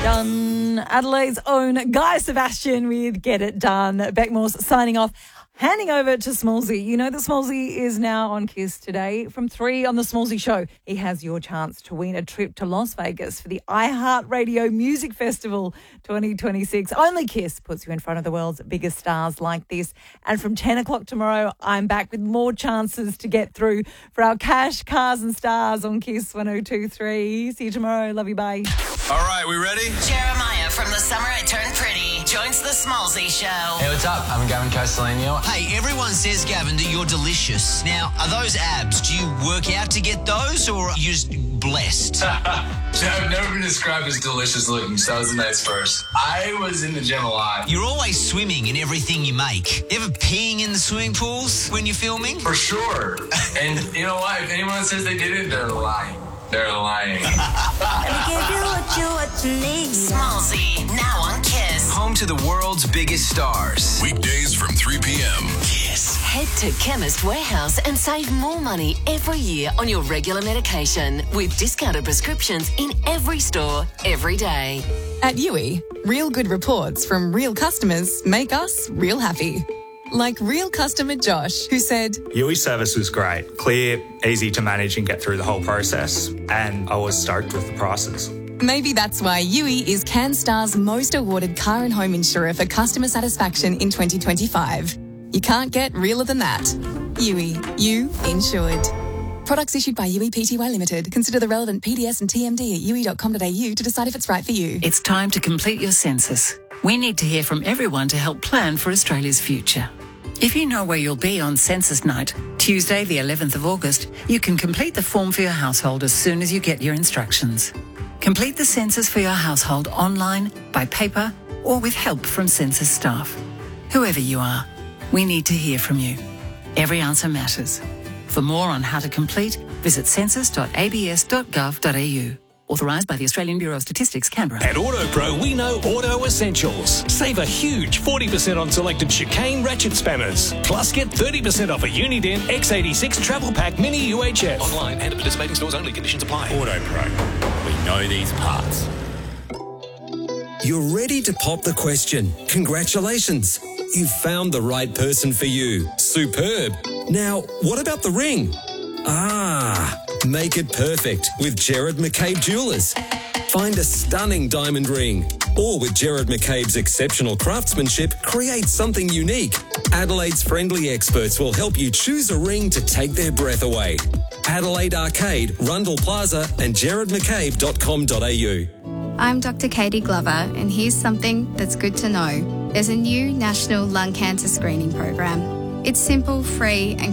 Done. Adelaide's own Guy Sebastian with Get It Done. Beckmore's signing off. Handing over to Smallsy. You know that Smallsy is now on KISS today. From 3 on the Smallsy Show, he has your chance to win a trip to Las Vegas for the iHeartRadio Music Festival 2026. Only KISS puts you in front of the world's biggest stars like this. And from 10 o'clock tomorrow, I'm back with more chances to get through for our Cash, Cars and Stars on KISS 102.3. See you tomorrow. Love you. Bye. All right, we ready? Jeremiah from The Summer I Turned Pretty joins the Smallsy Show. Hey, what's up? I'm Gavin Castellino. Hey, everyone says, Gavin, that you're delicious. Now, are those abs? Do you work out to get those, or are you just blessed? I've never been described as delicious looking, so that was a nice first. I was in the gym a lot. You're always swimming in everything you make. Ever peeing in the swimming pools when you're filming? For sure. And you know what? If anyone says they didn't, they're lying. They're lying. Smallsy, now on KISS. Home to the world's biggest stars. Weekdays from 3 p.m. KISS. Head to Chemist Warehouse and save more money every year on your regular medication with discounted prescriptions in every store, every day. At Yui, real good reports from real customers make us real happy. Like real customer Josh, who said, Yui service was great, clear, easy to manage and get through the whole process, and I was stoked with the prices. Maybe that's why Yui is CanStar's most awarded car and home insurer for customer satisfaction in 2025. You can't get realer than that. Yui, you insured. Products issued by Yui Pty Limited. Consider the relevant PDS and TMD at yui.com.au to decide if it's right for you. It's time to complete your census. We need to hear from everyone to help plan for Australia's future. If you know where you'll be on census night, Tuesday the 11th of August, you can complete the form for your household as soon as you get your instructions. Complete the census for your household online, by paper, or with help from census staff. Whoever you are, we need to hear from you. Every answer matters. For more on how to complete, visit census.abs.gov.au. Authorised by the Australian Bureau of Statistics, Canberra. At AutoPro, we know auto essentials. Save a huge 40% on selected chicane ratchet spanners. Plus, get 30% off a Uniden X86 Travel Pack Mini UHF. Online and at participating stores only. Conditions apply. AutoPro. We know these parts. You're ready to pop the question. Congratulations. You've found the right person for you. Superb. Now, what about the ring? Make it perfect with Gerard McCabe Jewelers. Find a stunning diamond ring. Or with Gerard McCabe's exceptional craftsmanship, create something unique. Adelaide's friendly experts will help you choose a ring to take their breath away. Adelaide Arcade, Rundle Plaza and gerardmccabe.com.au. I'm Dr. Katie Glover, and here's something that's good to know. There's a new national lung cancer screening program. It's simple, free and